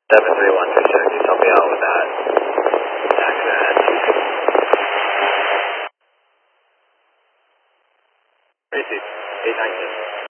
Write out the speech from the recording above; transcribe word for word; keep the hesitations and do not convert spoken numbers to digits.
seven three one three six, can you help me out with that accident? Tracy, eight nineteen.